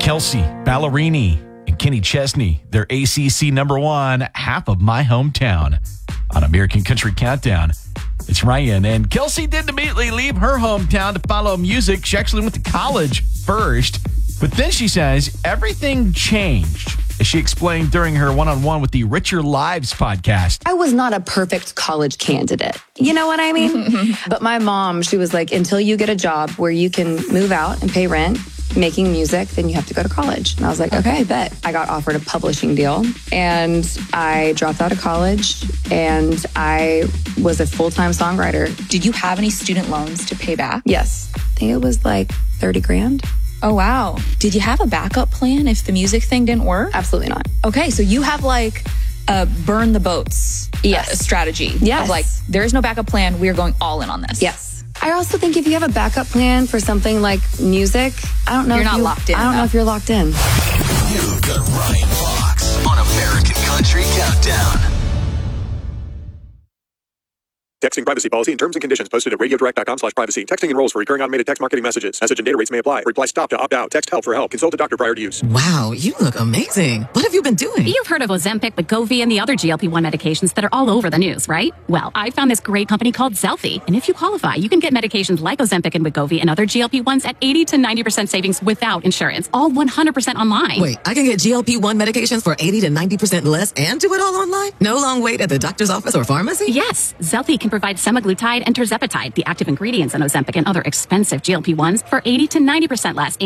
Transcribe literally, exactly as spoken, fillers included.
Kelsey Ballerini and Kenny Chesney, their A C C number one, Half of My Hometown on American Country Countdown. It's Ryan, and Kelsey didn't immediately leave her hometown to follow music. She actually went to college first, but then she says everything changed, as she explained during her one-on-one with the Richer Lives podcast. I was not a perfect college candidate. You know what I mean? But my mom, she was like, until you get a job where you can move out and pay rent, making music, then you have to go to college. And I was like, okay, bet. I got offered a publishing deal and I dropped out of college and I was a full-time songwriter. Did you have any student loans to pay back? Yes. I think it was like thirty grand. Oh, wow. Did you have a backup plan if the music thing didn't work? Absolutely not. Okay, so you have like a burn the boats yes. uh, strategy. Yes. Of like, there is no backup plan. We are going all in on this. Yes. I also think if you have a backup plan for something like music, I don't know You're if not you, locked in I don't know enough. if you're locked in. You've got Ryan Fox on American Country Countdown. Texting privacy policy and terms and conditions posted at radiodirect.com slash privacy. Texting enrolls for recurring automated text marketing messages. Message and data rates may apply. Reply stop to opt out. Text help for help. Consult a doctor prior to use. Wow, you look amazing. What have you been doing? You've heard of Ozempic, Wegovy, and the other G L P one medications that are all over the news, right? Well, I found this great company called Zelfie, and if you qualify, you can get medications like Ozempic and Wegovy and other G L P ones at eighty to ninety percent savings without insurance, all one hundred percent online. Wait, I can get G L P one medications for eighty to ninety percent less and do it all online? No long wait at the doctor's office or pharmacy? Yes, Zelfie can provide semaglutide and tirzepatide, the active ingredients in Ozempic and other expensive G L P ones, for eighty to ninety percent less